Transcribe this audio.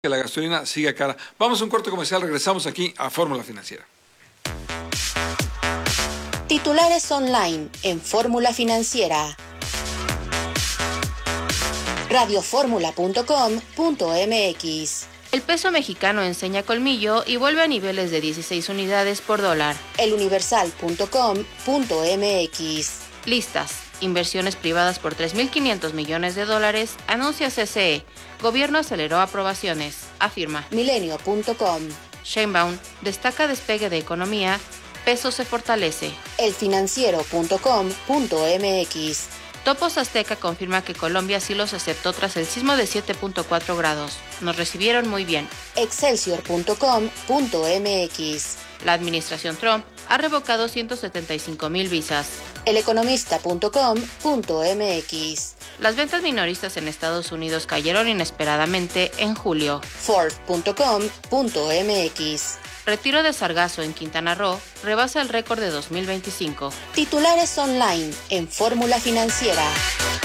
que la gasolina siga cara. Vamos a un corte comercial, regresamos aquí a Fórmula Financiera. Titulares online en Fórmula Financiera. Radioformula.com.mx. El peso mexicano enseña colmillo y vuelve a niveles de 16 unidades por dólar. Eluniversal.com.mx. Listas. Inversiones privadas por $3.500 millones, anuncia CCE. Gobierno aceleró aprobaciones, afirma. Milenio.com. Sheinbaum destaca despegue de economía, peso se fortalece. Elfinanciero.com.mx. Topos Azteca confirma que Colombia sí los aceptó tras el sismo de 7.4 grados. Nos recibieron muy bien. Excelsior.com.mx. La administración Trump ha revocado 175,000 visas. Eleconomista.com.mx. Las ventas minoristas en Estados Unidos cayeron inesperadamente en julio. Forbes.com.mx. Retiro de sargazo en Quintana Roo rebasa el récord de 2025. Titulares online en Fórmula Financiera.